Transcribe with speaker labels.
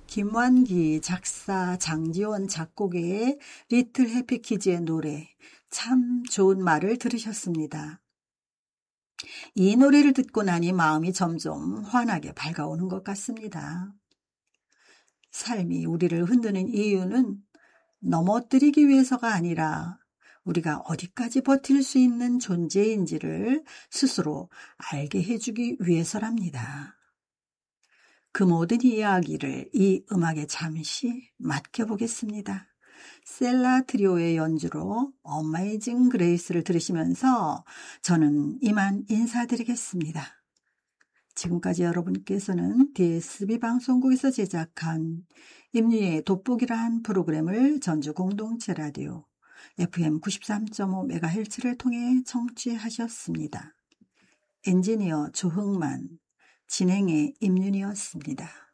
Speaker 1: 김완기 작사, 장지원 작곡의 리틀 해피키즈의 노래 참 좋은 말을 들으셨습니다. 이 노래를 듣고 나니 마음이 점점 환하게 밝아오는 것 같습니다. 삶이 우리를 흔드는 이유는 넘어뜨리기 위해서가 아니라 우리가 어디까지 버틸 수 있는 존재인지를 스스로 알게 해주기 위해서랍니다. 그 모든 이야기를 이 음악에 잠시 맡겨보겠습니다. 셀라 트리오의 연주로 어메이징 그레이스를 들으시면서 저는 이만 인사드리겠습니다. 지금까지 여러분께서는 DSB 방송국에서 제작한 임리의 돋보기란 프로그램을 전주 공동체 라디오 FM 93.5MHz를 통해 청취하셨습니다. 엔지니어 조흥만, 진행의 임윤이었습니다.